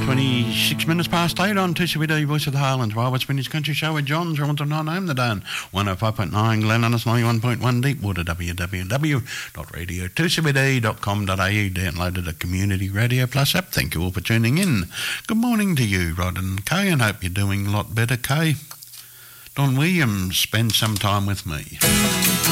26 minutes past 8 on 2CBD Voice of the Highlands. Well, it's Vinny's Country Show with John Thornton on home the Dan. 105.9 Glenannis, 91.1 Deepwater, www.radio2cbd.com.au. Downloaded a Community Radio Plus app. Thank you all for tuning in. Good morning to you, Rod and Kay, and hope you're doing a lot better, Kay. Don Williams, spend some time with me.